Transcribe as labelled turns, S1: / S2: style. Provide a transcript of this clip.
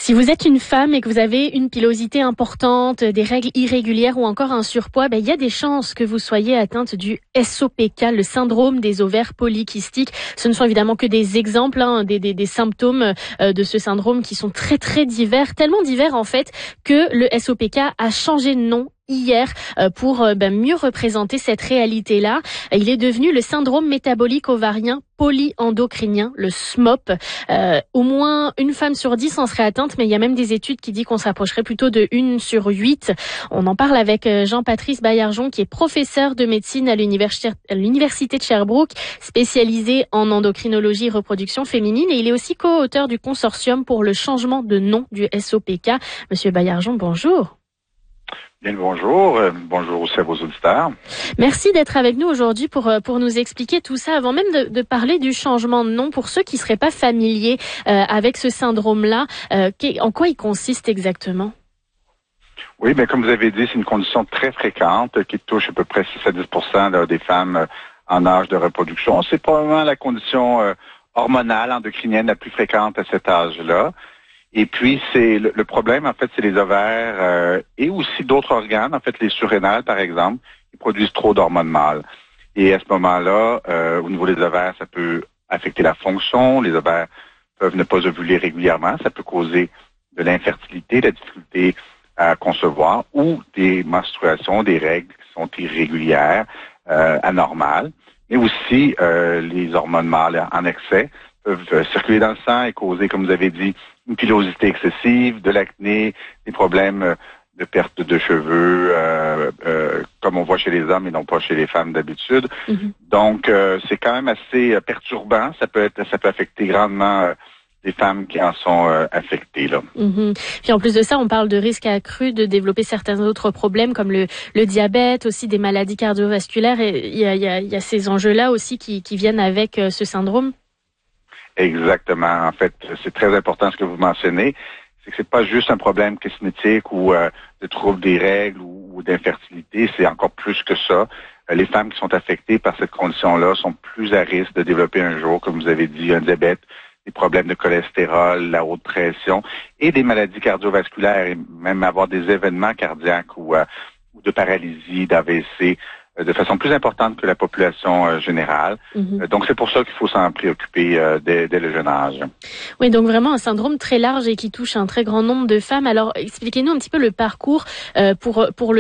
S1: Si vous êtes une femme et que vous avez une pilosité importante, des règles irrégulières ou encore un surpoids, il y a des chances que vous soyez atteinte du SOPK, le syndrome des ovaires polykystiques. Ce ne sont évidemment que des exemples, des symptômes de ce syndrome qui sont très très divers, tellement divers en fait que le SOPK a changé de nom hier pour mieux représenter cette réalité-là. Il est devenu le syndrome métabolique ovarien polyendocrinien, le SMOP. Au moins une femme sur 10 en serait atteinte, mais il y a même des études qui disent qu'on s'approcherait plutôt de 1 sur 8. On en parle avec Jean-Patrice Baillargeon, qui est professeur de médecine à l'université de Sherbrooke, spécialisé en endocrinologie et reproduction féminine, et il est aussi co-auteur du consortium pour le changement de nom du SOPK. Monsieur Baillargeon, bonjour.
S2: Bien le bonjour. Bonjour aussi à vos auditeurs.
S1: Merci d'être avec nous aujourd'hui pour nous expliquer tout ça. Avant même de parler du changement de nom, pour ceux qui ne seraient pas familiers avec ce syndrome-là, en quoi il consiste exactement?
S2: Oui, comme vous avez dit, c'est une condition très fréquente qui touche à peu près 6 à 10% des femmes en âge de reproduction. C'est probablement la condition hormonale endocrinienne la plus fréquente à cet âge-là. Et puis, c'est le problème, en fait, c'est les ovaires et aussi d'autres organes, en fait, les surrénales, par exemple, qui produisent trop d'hormones mâles. Et à ce moment-là, au niveau des ovaires, ça peut affecter la fonction. Les ovaires peuvent ne pas ovuler régulièrement. Ça peut causer de l'infertilité, de la difficulté à concevoir ou des menstruations, des règles qui sont irrégulières, anormales. Mais aussi, les hormones mâles en excès peuvent circuler dans le sang et causer, comme vous avez dit, une pilosité excessive, de l'acné, des problèmes de perte de cheveux, comme on voit chez les hommes et non pas chez les femmes d'habitude. Mm-hmm. Donc, c'est quand même assez perturbant. Ça peut affecter grandement les femmes qui en sont affectées, là.
S1: Mm-hmm. Puis en plus de ça, on parle de risque accru de développer certains autres problèmes comme le diabète, aussi des maladies cardiovasculaires. Et il y a ces enjeux-là aussi qui viennent avec ce syndrome.
S2: Exactement. En fait, c'est très important ce que vous mentionnez. C'est que c'est pas juste un problème cosmétique ou de trouble des règles ou d'infertilité. C'est encore plus que ça. Les femmes qui sont affectées par cette condition-là sont plus à risque de développer un jour, comme vous avez dit, un diabète, des problèmes de cholestérol, la haute pression et des maladies cardiovasculaires et même avoir des événements cardiaques ou de paralysie, d'AVC, de façon plus importante que la population générale. Mm-hmm. Donc, c'est pour ça qu'il faut s'en préoccuper dès le jeune âge.
S1: Oui, donc vraiment un syndrome très large et qui touche un très grand nombre de femmes. Alors, expliquez-nous un petit peu le parcours pour le